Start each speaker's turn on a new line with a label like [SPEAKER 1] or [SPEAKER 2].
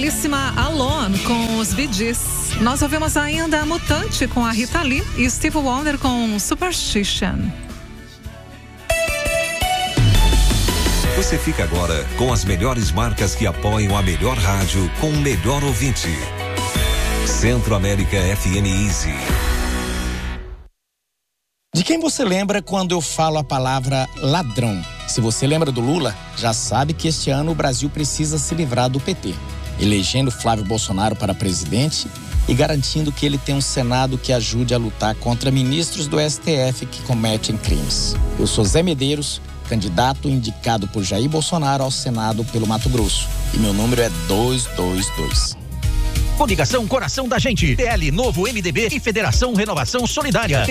[SPEAKER 1] belíssima Alone com os Bee Gees. Nós ouvimos ainda a Mutante com a Rita Lee e Stevie Wonder com Superstition.
[SPEAKER 2] Você fica agora com as melhores marcas que apoiam a melhor rádio com o melhor ouvinte. Centro América FM Easy.
[SPEAKER 3] De quem você lembra quando eu falo a palavra ladrão? Se você lembra do Lula, já sabe que este ano o Brasil precisa se livrar do PT, elegendo Flávio Bolsonaro para presidente e garantindo que ele tenha um Senado que ajude a lutar contra ministros do STF que cometem crimes. Eu sou Zé Medeiros, candidato indicado por Jair Bolsonaro ao Senado pelo Mato Grosso, e meu número é 222.
[SPEAKER 4] Coligação Coração da Gente, PL Novo, MDB e Federação Renovação Solidária.